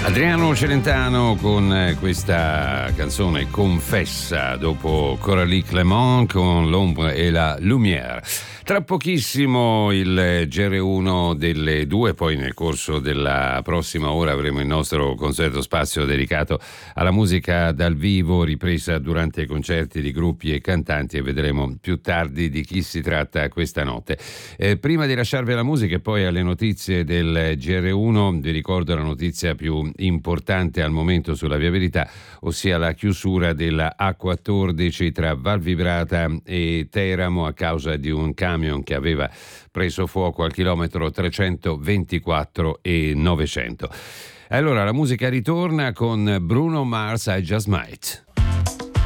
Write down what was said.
Adriano Celentano con questa canzone Confessa, dopo Coralie Clément con L'ombre et la lumière. Tra pochissimo il GR1 delle 2, poi nel corso della prossima ora avremo il nostro consueto spazio dedicato alla musica dal vivo, ripresa durante i concerti di gruppi e cantanti, e vedremo più tardi di chi si tratta questa notte. Prima di lasciarvi alla musica e poi alle notizie del GR1, vi ricordo la notizia più importante al momento sulla viabilità, ossia la chiusura della A14 tra Val Vibrata e Teramo a causa di un camion che aveva preso fuoco al chilometro 324 e 900. Allora la musica ritorna con Bruno Mars, I Just Might.